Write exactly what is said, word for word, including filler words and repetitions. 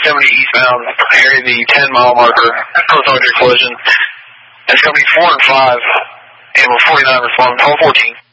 seventy eastbound, area the ten mile marker, close on your collision. That's going to be four and five, and we're forty-nine responding, twelve fourteen.